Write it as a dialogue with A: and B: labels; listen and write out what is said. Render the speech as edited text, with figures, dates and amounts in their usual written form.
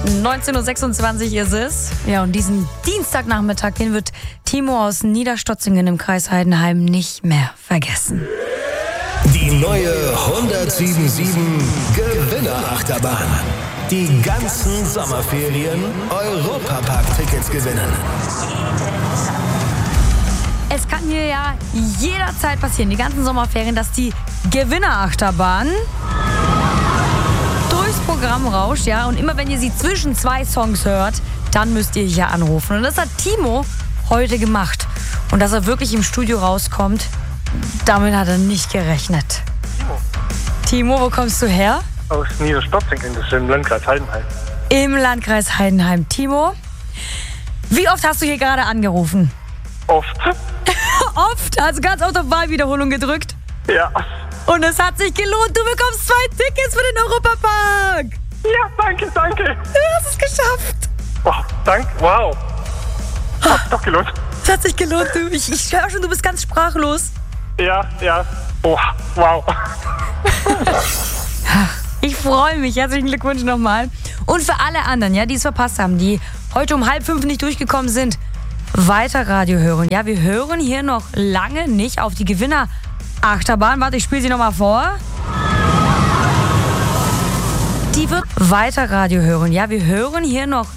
A: 19.26 Uhr ist es. Ja, und diesen Dienstagnachmittag, den wird Timo aus Niederstotzingen im Kreis Heidenheim nicht mehr vergessen.
B: Die neue 107.7 Gewinnerachterbahn. Die ganzen Sommerferien Europapark-Tickets gewinnen.
A: Es kann hier ja jederzeit passieren, die ganzen Sommerferien, dass die Gewinnerachterbahn durchs Programm rauscht, ja. Und immer wenn ihr sie zwischen zwei Songs hört, dann müsst ihr hier anrufen. Und das hat Timo heute gemacht. Und dass er wirklich im Studio rauskommt, damit hat er nicht gerechnet. Timo, wo kommst du her?
C: Aus Niederstotzingen, das ist im Landkreis Heidenheim.
A: Im Landkreis Heidenheim. Timo, wie oft hast du hier gerade angerufen?
C: Oft.
A: Oft? Also ganz oft auf Wahlwiederholung gedrückt?
C: Ja.
A: Und es hat sich gelohnt. Du bekommst 2 Tickets für den Europapark.
C: Ja, danke.
A: Du hast es geschafft.
C: Oh, danke, wow. Hat doch gelohnt.
A: Es hat sich gelohnt, du. Ich höre schon, du bist ganz sprachlos.
C: Ja. Oh, wow.
A: Ich freue mich. Herzlichen Glückwunsch nochmal. Und für alle anderen, ja, die es verpasst haben, die heute um 4:30 nicht durchgekommen sind, weiter Radio hören. Ja, wir hören hier noch lange nicht auf die Gewinnerachterbahn. Warte, ich spiele sie nochmal vor. Die wird weiter Radio hören. Ja, wir hören hier noch